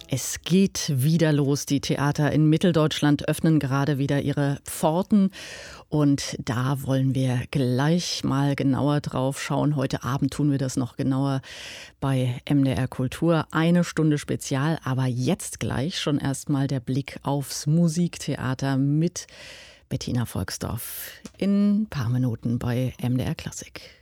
Es geht wieder los. Die Theater in Mitteldeutschland öffnen gerade wieder ihre Pforten. Und da wollen wir gleich mal genauer drauf schauen. Heute Abend tun wir das noch genauer bei MDR Kultur. 1 Stunde Spezial. Aber jetzt gleich schon erstmal der Blick aufs Musiktheater mit Bettina Volksdorf in ein paar Minuten bei MDR Klassik.